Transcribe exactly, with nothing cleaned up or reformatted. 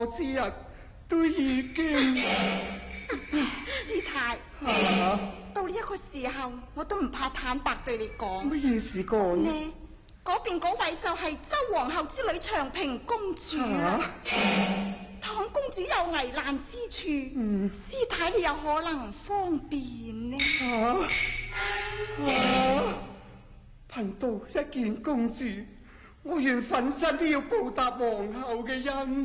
我之日都已經。 師太， 啊、 到呢一個時候，我都唔怕坦白對你講。 乜嘢事講？ 呢嗰邊嗰位就係周皇后之女長平公主啦。倘、啊、公主有危難之處，嗯、師太你有可能唔方便呢？ 啊啊！憑到一見公主，我願奮身都要報答皇后嘅恩。